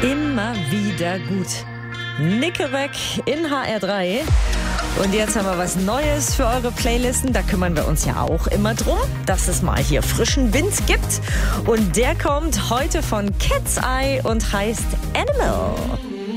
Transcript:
Immer wieder gut. Nickelback in HR3. Und jetzt haben wir was Neues für eure Playlisten. Da kümmern wir uns ja auch immer drum, dass es mal hier frischen Wind gibt. Und der kommt heute von Cat's Eye und heißt Animal.